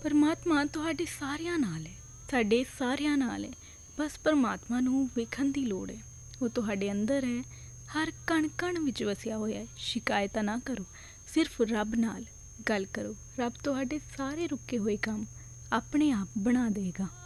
परमात्मा तुहाडे सारिਆਂ ਨਾਲ ਹੈ, ਸਾਡੇ ਸਾਰਿਆਂ ਨਾਲ ਹੈ। बस परमात्मा ਨੂੰ ਵੇਖਣ ਦੀ ਲੋੜ है। वो तुहाडे अंदर है, हर कण कण विच वसिया होया है। शिकायत ना करो, सिर्फ रब नाल गल करो। रब तुहाडे सारे रुके हुए काम अपने आप बना देगा।